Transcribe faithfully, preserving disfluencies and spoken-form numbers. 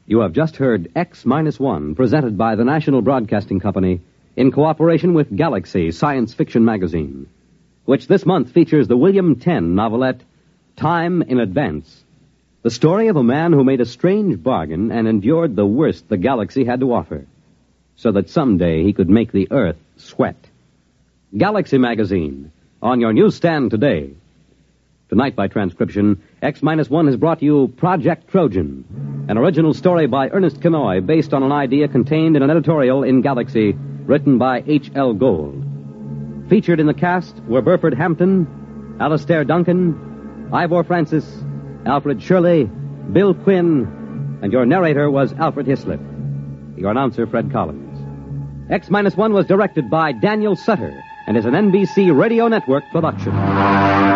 You have just heard X Minus One, presented by the National Broadcasting Company in cooperation with Galaxy Science Fiction Magazine, which this month features the William Tenn novelette, Time in Advance, the story of a man who made a strange bargain and endured the worst the Galaxy had to offer, so that someday he could make the Earth sweat. Galaxy Magazine, on your newsstand today. Tonight, by transcription, X Minus One has brought you Project Trojan, an original story by Ernest Kenoy based on an idea contained in an editorial in Galaxy written by H L Gold. Featured in the cast were Burford Hampton, Alastair Duncan, Ivor Francis, Alfred Shirley, Bill Quinn, and your narrator was Alfred Hislop. Your announcer, Fred Collins. X Minus One was directed by Daniel Sutter and is an N B C Radio Network production.